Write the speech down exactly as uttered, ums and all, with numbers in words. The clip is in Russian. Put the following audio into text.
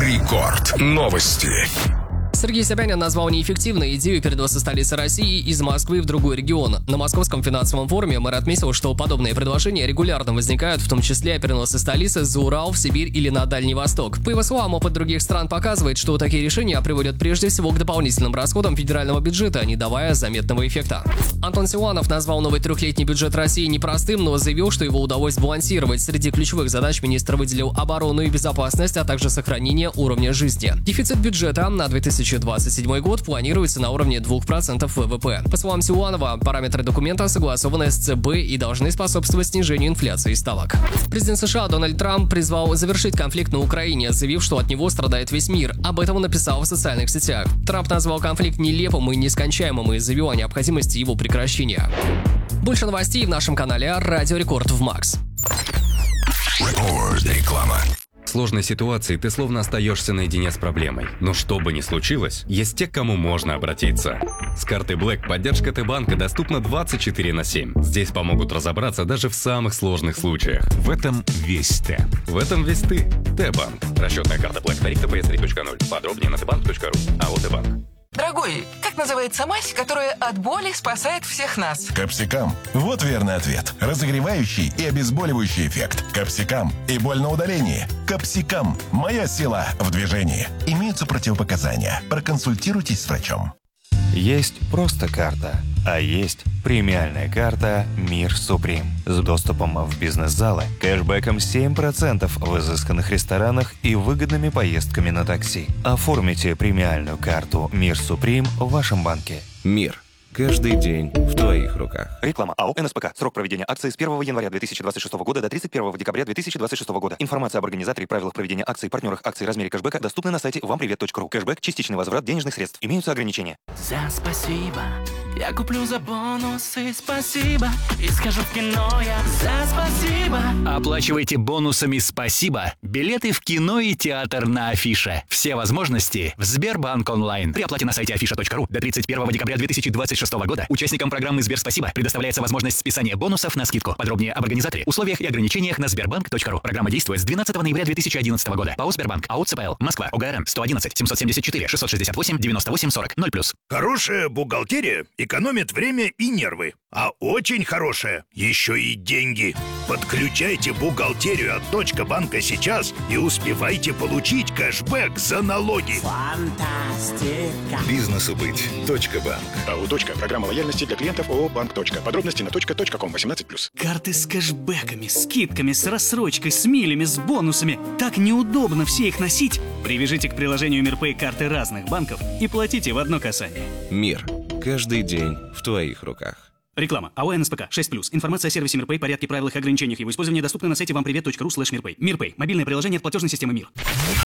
Рекорд. Новости. Сергей Собянин назвал неэффективной идею переноса столицы России из Москвы в другой регион. На Московском финансовом форуме мэр отметил, что подобные предложения регулярно возникают, в том числе о переносе столицы за Урал, в Сибирь или на Дальний Восток. По его словам, опыт других стран показывает, что такие решения приводят прежде всего к дополнительным расходам федерального бюджета, не давая заметного эффекта. Антон Силуанов назвал новый трехлетний бюджет России непростым, но заявил, что его удалось сбалансировать. Среди ключевых задач министр выделил оборону и безопасность, а также сохранение уровня жизни. Дефицит бюджета на две тысячи двадцать седьмой год планируется на уровне двух процентов вэ вэ пэ. По словам Силуанова, параметры документа согласованы с цэ бэ и должны способствовать снижению инфляции и ставок. Президент США Дональд Трамп призвал завершить конфликт на Украине, заявив, что от него страдает весь мир. Об этом он написал в социальных сетях. Трамп назвал конфликт нелепым и нескончаемым и заявил о необходимости его прекращения. Больше новостей в нашем канале Радио Рекорд в Макс. Реклама. В сложной ситуации ты словно остаешься наедине с проблемой. Но что бы ни случилось, есть те, к кому можно обратиться. С карты Black поддержка Т-банка доступна двадцать четыре на семь. Здесь помогут разобраться даже в самых сложных случаях. В этом весь Т. В этом весь ты. Т-банк. Расчетная карта Black. Тариф тэ пэ эс три точка ноль. Подробнее на тэ банк точка ру. АО Т-банк. Дорогой, как называется мазь, которая от боли спасает всех нас? Капсикам. Вот верный ответ. Разогревающий и обезболивающий эффект. Капсикам. И боль на удалении. Капсикам. Моя сила в движении. Имеются противопоказания. Проконсультируйтесь с врачом. Есть просто карта, а есть премиальная карта «Мир Суприм» с доступом в бизнес-залы, кэшбэком семь процентов в изысканных ресторанах и выгодными поездками на такси. Оформите премиальную карту «Мир Суприм» в вашем банке. Мир. Каждый день в твоих руках. Реклама АО эн эс пэ ка. Срок проведения акции с первого января две тысячи двадцать шестого года до тридцать первого декабря две тысячи двадцать шестого года. Информация об организаторе, правилах проведения акций, партнерах акций, размере кэшбэка доступна на сайте вам привет точка ру. Кэшбэк – частичный возврат денежных средств. Имеются ограничения. За спасибо. Я куплю за бонусы спасибо. И скажу в кино я за спасибо. Оплачивайте бонусами спасибо билеты в кино и театр на Афише. Все возможности в Сбербанк онлайн. При оплате на сайте афиша точка ру до тридцать первого декабря две тысячи двадцать шестого года участникам программы Сбер Спасибо предоставляется возможность списания бонусов на скидку. Подробнее об организаторе, условиях и ограничениях на сбербанк точка ру. Программа действует с двенадцатого ноября две тысячи одиннадцатого года. ПАО Сбербанк, АО цэ пэ эл, Москва, о гэ эр эн сто одиннадцать семьсот семьдесят четыре шестьсот шестьдесят восемь девяносто восемь сорок ноль плюс. Хорошая бухгалтерия экономит время и нервы, а очень хорошая еще и деньги. Подключайте бухгалтерию от Точка банка сейчас и успевайте получить кэшбэк за налоги. Фантастика. Бизнесу быть. Точка банк. АО «Точка». Программа лояльности для клиентов ООО «Банк. Точка». Подробности на точка точка ком восемнадцать плюс. Карты с кэшбэками, скидками, с рассрочкой, с милями, с бонусами. Так неудобно все их носить. Привяжите к приложению МирПэй карты разных банков и платите в одно касание. Мир. Каждый день в твоих руках. Реклама. АО эн эс пэ ка шесть плюс. Информация о сервисе МирПэй, порядке, правилах и ограничениях его использования доступна на сайте вам привет точка ру слэш мирпэй. МирПэй. Мобильное приложение от платежной системы МИР.